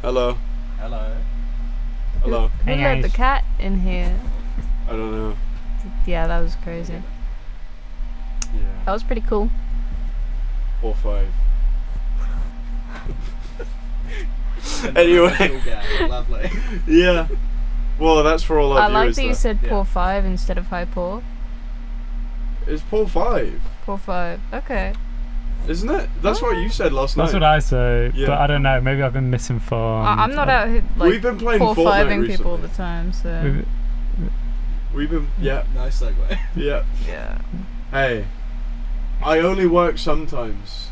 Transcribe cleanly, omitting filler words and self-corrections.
Hello. Hello. Hello. Who Hey, let the guys. cat in here? I don't know. Yeah, that was crazy. That Yeah. was pretty cool. 4 5. Anyway. Lovely. Yeah. Well, that's for all our I like viewers. that you though. said Yeah. poor 5 instead of high poor. It's Paul 5, Poor 5. Okay. isn't it? That's what you said last night. That's what I say, Yeah. but I don't know. Maybe I've been misinformed. I'm not out here like We've been playing poor Fortnite 5ing people all recently. the time, so We've- We've been. Yeah. Nice segue. Yeah. yeah. Hey. I only work sometimes.